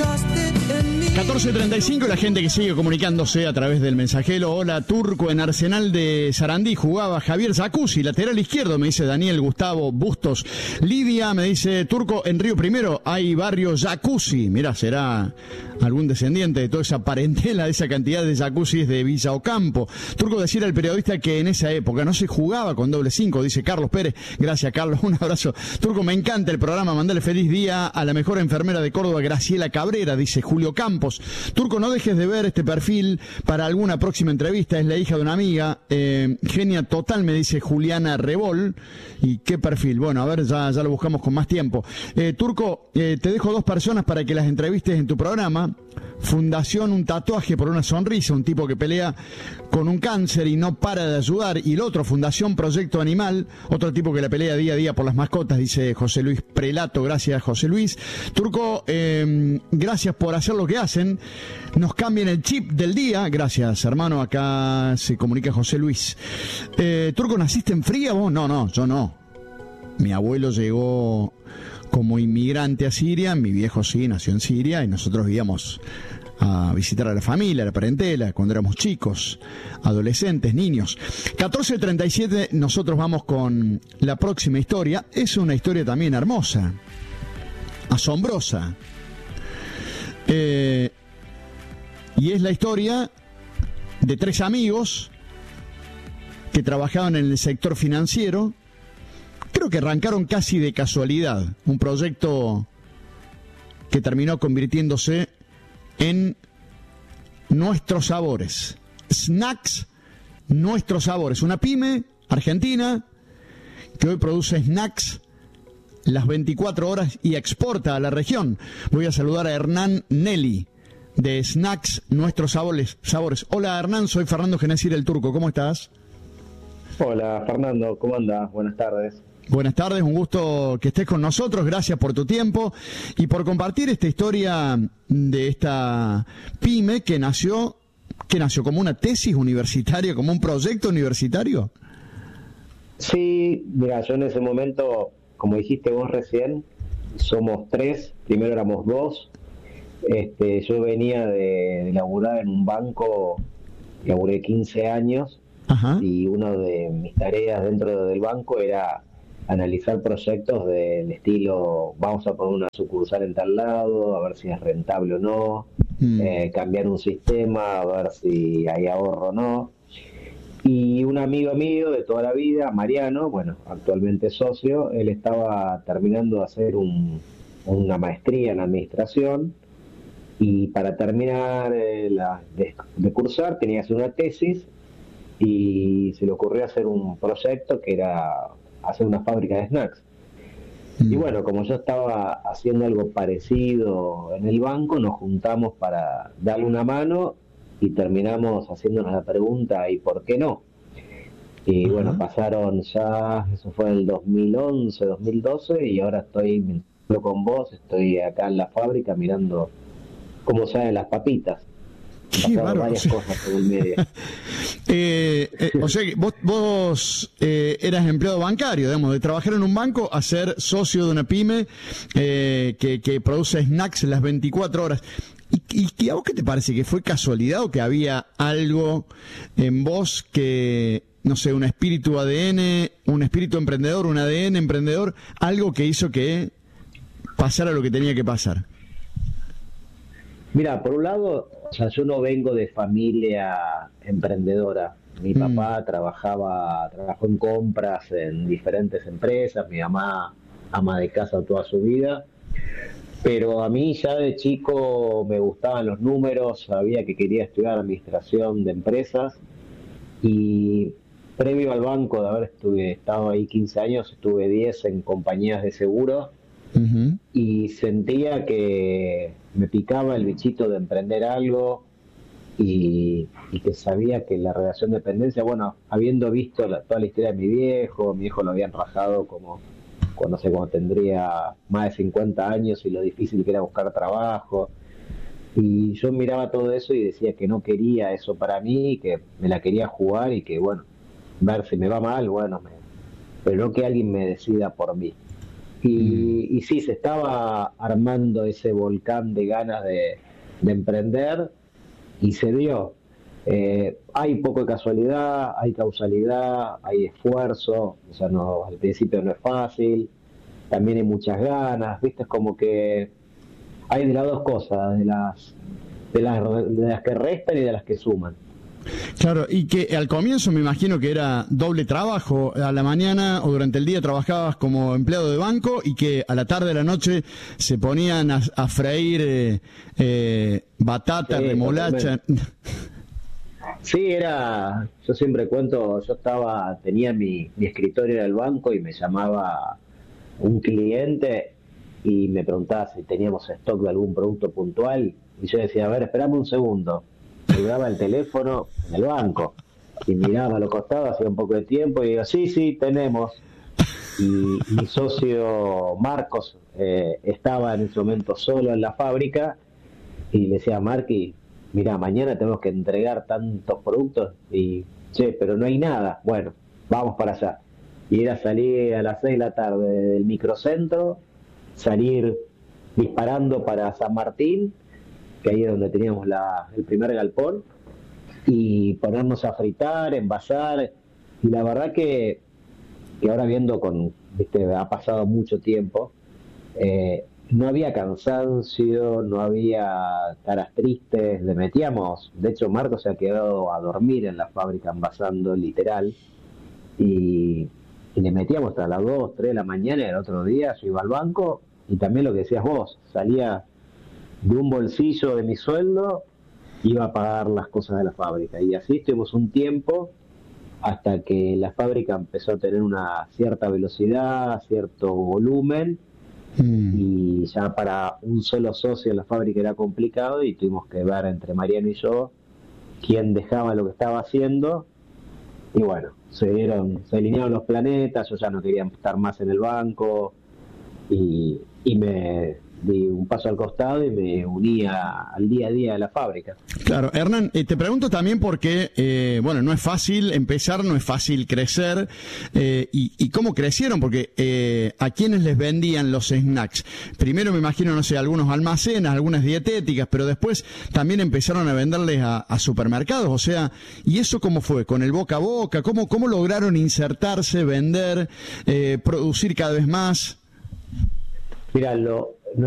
14:35, la gente que sigue comunicándose a través del mensajero. Hola, Turco, en Arsenal de Sarandí jugaba Javier Zacuzzi, lateral izquierdo, me dice Daniel Gustavo Bustos. Lidia me dice, Turco, en Río Primero hay barrio Jacuzzi. Mirá, será algún descendiente de toda esa parentela, de esa cantidad de jacuzzis de Villa Ocampo. Turco, decir al periodista que en esa época no se jugaba con doble 5, dice Carlos Pérez. Gracias, Carlos, un abrazo. Turco, me encanta el programa, mandale feliz día a la mejor enfermera de Córdoba, Graciela Cabrera, dice Julio Campos. Turco, no dejes de ver este perfil para alguna próxima entrevista, es la hija de una amiga, genia total, me dice Juliana Rebol. ¿Y qué perfil? Bueno, a ver, ya lo buscamos con más tiempo. Turco, te dejo 2 personas para que las entrevistes en tu programa. Fundación Un Tatuaje por una Sonrisa, un tipo que pelea con un cáncer y no para de ayudar. Y el otro, Fundación Proyecto Animal, otro tipo que la pelea día a día por las mascotas, dice José Luis Prelato. Gracias, José Luis. Turco, gracias por hacer lo que hacen. Nos cambian el chip del día. Gracias, hermano. Acá se comunica José Luis. Turco, ¿naciste en Fría vos? No, yo no. Mi abuelo llegó como inmigrante a Siria, mi viejo sí nació en Siria y nosotros íbamos a visitar a la familia, a la parentela, cuando éramos chicos, adolescentes, niños. 14:37, nosotros vamos con la próxima historia. Es una historia también hermosa, asombrosa. Y es la historia de 3 amigos que trabajaban en el sector financiero. Creo que arrancaron casi de casualidad, un proyecto que terminó convirtiéndose en Nuestros Sabores. Snacks Nuestros Sabores, una pyme argentina que hoy produce snacks las 24 horas y exporta a la región. Voy a saludar a Hernán Nelly de Snacks Nuestros Sabores. Hola, Hernán, soy Fernando Genésir el Turco, ¿cómo estás? Hola, Fernando, ¿cómo andás? Buenas tardes. Buenas tardes, un gusto que estés con nosotros, gracias por tu tiempo y por compartir esta historia de esta pyme que nació como una tesis universitaria, como un proyecto universitario. Sí, mira, yo en ese momento, como dijiste vos recién, somos 3, primero éramos 2. Yo venía de laburar en un banco, laburé 15 años. Ajá. Y una de mis tareas dentro del banco era analizar proyectos del estilo, vamos a poner una sucursal en tal lado, a ver si es rentable o no, cambiar un sistema, a ver si hay ahorro o no. Y un amigo mío de toda la vida, Mariano, bueno, actualmente socio, él estaba terminando de hacer una maestría en administración y para terminar de cursar tenía que hacer una tesis y se le ocurrió hacer un proyecto que era hacer una fábrica de snacks. Y bueno, como yo estaba haciendo algo parecido en el banco, nos juntamos para darle una mano y terminamos haciéndonos la pregunta ¿y por qué no? Y bueno, pasaron ya, eso fue en el 2011, 2012 y ahora estoy con vos, estoy acá en la fábrica mirando cómo salen las papitas. Pasaron varias cosas por el medio. O sea que vos eras empleado bancario, digamos, de trabajar en un banco a ser socio de una pyme que produce snacks las 24 horas. ¿Y a vos qué te parece? ¿Que fue casualidad o que había algo en vos que, no sé, un espíritu ADN, un espíritu emprendedor, un ADN emprendedor, algo que hizo que pasara lo que tenía que pasar? Mira, por un lado, o sea, yo no vengo de familia emprendedora. Mi papá trabajó en compras en diferentes empresas, mi mamá ama de casa toda su vida, pero a mí ya de chico me gustaban los números, sabía que quería estudiar administración de empresas y previo al banco de haber estado ahí 15 años, estuve 10 en compañías de seguros. Y sentía que me picaba el bichito de emprender algo y que sabía que la relación de dependencia, bueno, habiendo visto toda la historia de mi viejo lo habían rajado como cuando tendría más de 50 años y lo difícil que era buscar trabajo, y yo miraba todo eso y decía que no quería eso para mí, que me la quería jugar y que bueno, ver si me va mal, bueno, pero no que alguien me decida por mí. Y sí, se estaba armando ese volcán de ganas de emprender y se dio. Hay poco de casualidad, hay causalidad, hay esfuerzo, o sea, no, al principio no es fácil, también hay muchas ganas, ¿viste? Es como que hay de las dos cosas, de las que restan y de las que suman. Claro, y que al comienzo me imagino que era doble trabajo, a la mañana o durante el día trabajabas como empleado de banco y que a la tarde, a la noche se ponían a freír batata, Sí, remolacha. totalmente. Sí, yo siempre cuento, tenía mi escritorio en el banco y me llamaba un cliente y me preguntaba si teníamos stock de algún producto puntual y yo decía, a ver, esperame un segundo. Me daba el teléfono en el banco y miraba a los costados, hacía un poco de tiempo y digo, sí, sí, tenemos. Y mi socio Marcos estaba en ese momento solo en la fábrica y le decía a Marky, mira, mañana tenemos que entregar tantos productos y, che, pero no hay nada. Bueno, vamos para allá. Y era salir a las 6 de la tarde del microcentro, salir disparando para San Martín, que ahí es donde teníamos el primer galpón, y ponernos a fritar, envasar. Y la verdad que ahora viendo viste, ha pasado mucho tiempo, no había cansancio, no había caras tristes, le metíamos, de hecho Marco se ha quedado a dormir en la fábrica envasando literal, y, y le metíamos hasta las 2, 3 de la mañana y el otro día yo iba al banco y también lo que decías vos, salía de un bolsillo de mi sueldo, iba a pagar las cosas de la fábrica y así estuvimos un tiempo hasta que la fábrica empezó a tener una cierta velocidad, cierto volumen y ya para un solo socio en la fábrica era complicado y tuvimos que ver entre Mariano y yo quién dejaba lo que estaba haciendo y bueno, se alinearon los planetas, yo ya no quería estar más en el banco y me di un paso al costado y me unía al día a día de la fábrica. Claro, Hernán, te pregunto también porque, bueno, no es fácil empezar, no es fácil crecer, y cómo crecieron, porque ¿a quiénes les vendían los snacks? Primero me imagino, no sé, algunos almacenes, algunas dietéticas, pero después también empezaron a venderles a supermercados, o sea, ¿y eso cómo fue? ¿Con el boca a boca? ¿Cómo lograron insertarse, vender, producir cada vez más? Mira,